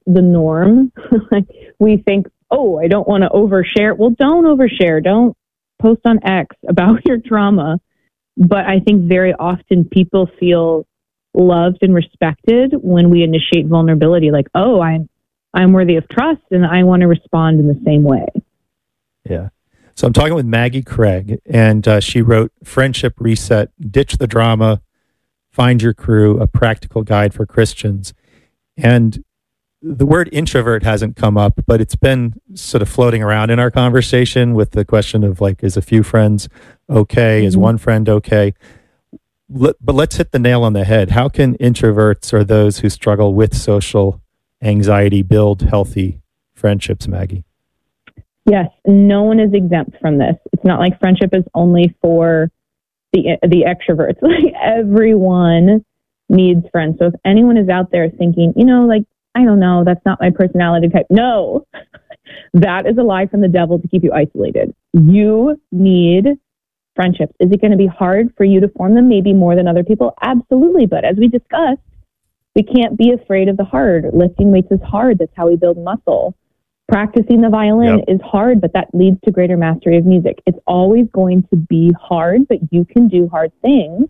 the norm. Like we think, oh, I don't want to overshare. Well, don't overshare. Don't post on X about your trauma. But I think very often people feel loved and respected when we initiate vulnerability. Like, oh, I'm I'm worthy of trust, and I want to respond in the same way. Yeah. So I'm talking with Maggie Craig, and uh, she wrote Friendship Reset, Ditch the Drama, Find Your Crew, A Practical Guide for Christians. And the word introvert hasn't come up, but it's been sort of floating around in our conversation with the question of like, is a few friends okay? Mm-hmm. Is one friend okay? Let, but let's hit the nail on the head. How can introverts or those who struggle with social anxiety build healthy friendships, Maggie? Yes, no one is exempt from this. It's not like friendship is only for the the extroverts. Like everyone needs friends. So if anyone is out there thinking, you know, like, I don't know, that's not my personality type. No, that is a lie from the devil to keep you isolated. You need friendships. Is it going to be hard for you to form them? Maybe more than other people? Absolutely. But as we discussed, we can't be afraid of the hard. Lifting weights is hard. That's how we build muscle. Practicing the violin yep. is hard, but that leads to greater mastery of music. It's always going to be hard, but you can do hard things.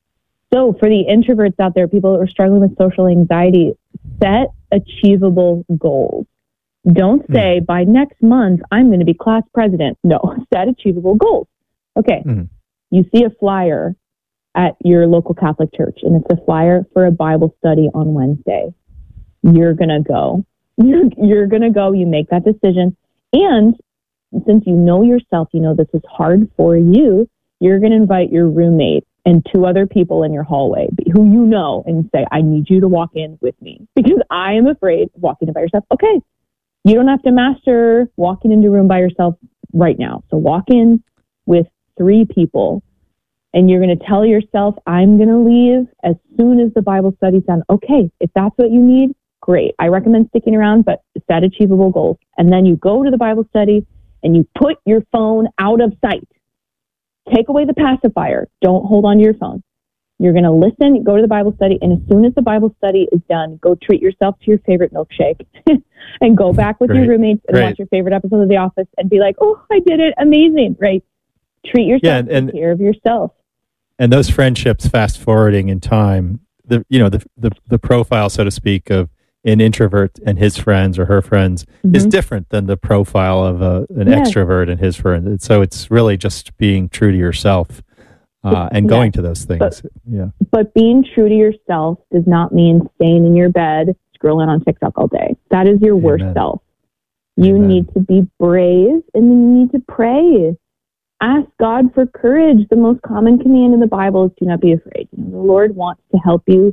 So for the introverts out there, people who are struggling with social anxiety, set achievable goals. Don't say, mm. by next month, I'm going to be class president. No, set achievable goals. Okay, mm. you see a flyer at your local Catholic church, and it's a flyer for a Bible study on Wednesday. You're going to go. You're, you're going to go, you make that decision. And since you know yourself, you know this is hard for you, you're going to invite your roommate and two other people in your hallway who you know and say, I need you to walk in with me because I am afraid of walking in by yourself. Okay, you don't have to master walking into a room by yourself right now. So walk in with three people and you're going to tell yourself, I'm going to leave as soon as the Bible study's done. Okay, if that's what you need, great. I recommend sticking around, but set achievable goals. And then you go to the Bible study and you put your phone out of sight. Take away the pacifier. Don't hold on to your phone. You're going to listen, go to the Bible study, and as soon as the Bible study is done, go treat yourself to your favorite milkshake and go back with Great. your roommates and Great. watch your favorite episode of The Office and be like, oh, I did it. Amazing. Right? Treat yourself, yeah, and, and take care of yourself. And those friendships, fast forwarding in time, the you know the the, the profile, so to speak, of an introvert and his friends or her friends mm-hmm. is different than the profile of a, an yes. extrovert and his friends. So it's really just being true to yourself uh, and yes. going to those things. But, yeah. But being true to yourself does not mean staying in your bed, scrolling on TikTok all day. That is your Amen. worst self. You Amen. need to be brave and then you need to pray. Ask God for courage. The most common command in the Bible is do not be afraid. You know, the Lord wants to help you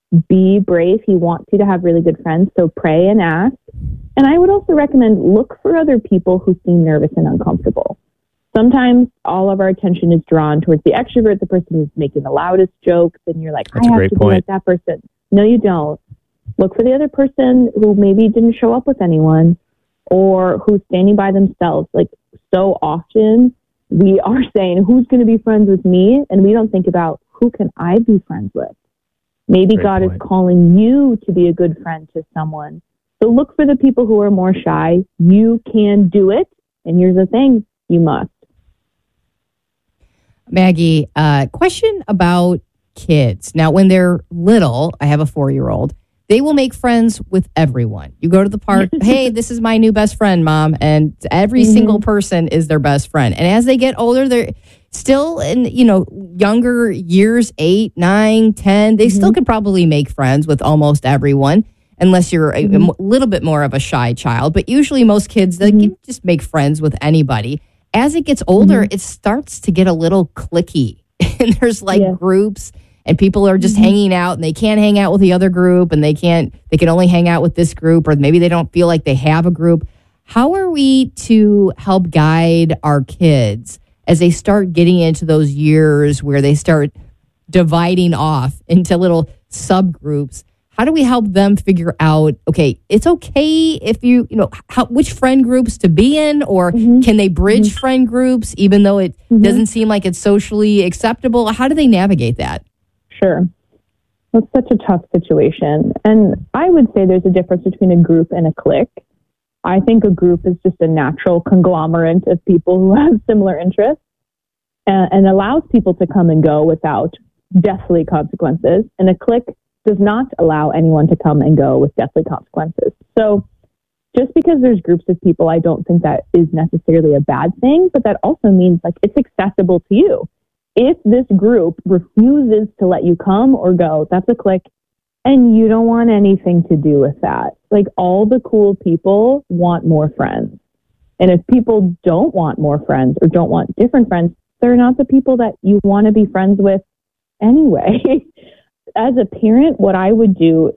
be brave. He wants you to have really good friends. So pray and ask. And I would also recommend look for other people who seem nervous and uncomfortable. Sometimes all of our attention is drawn towards the extrovert, the person who's making the loudest jokes, and you're like, That's I a have great to point. be like that person. No, you don't. Look for the other person who maybe didn't show up with anyone or who's standing by themselves. Like so often we are saying, who's going to be friends with me? And we don't think about who can I be friends with? Maybe Great God point. is calling you to be a good friend to someone. So look for the people who are more shy. You can do it. And here's the thing, you must. Maggie, uh, question about kids. Now, when they're little, I have a four-year-old, they will make friends with everyone. You go to the park, hey, this is my new best friend, Mom. And every mm-hmm. single person is their best friend. And as they get older, they're still in, you know, younger years, eight, nine, ten, they mm-hmm. still could probably make friends with almost everyone, unless you're a, mm-hmm. a little bit more of a shy child. But usually most kids, they mm-hmm. can just make friends with anybody. As it gets older, mm-hmm. it starts to get a little cliquey. And there's like yeah. groups and people are just mm-hmm. hanging out and they can't hang out with the other group and they can't, they can only hang out with this group, or maybe they don't feel like they have a group. How are we to help guide our kids as they start getting into those years where they start dividing off into little subgroups? How do we help them figure out, okay, it's okay if you, you know, how, which friend groups to be in, or mm-hmm. can they bridge mm-hmm. friend groups even though it mm-hmm. doesn't seem like it's socially acceptable? How do they navigate that? Sure. It's such a tough situation. And I would say there's a difference between a group and a clique. I think a group is just a natural conglomerate of people who have similar interests and, and allows people to come and go without deathly consequences. And a clique does not allow anyone to come and go with deathly consequences. So just because there's groups of people, I don't think that is necessarily a bad thing, but that also means like it's accessible to you. If this group refuses to let you come or go, that's a clique, and you don't want anything to do with that. Like, all the cool people want more friends. And if people don't want more friends or don't want different friends, they're not the people that you want to be friends with anyway. As a parent, what I would do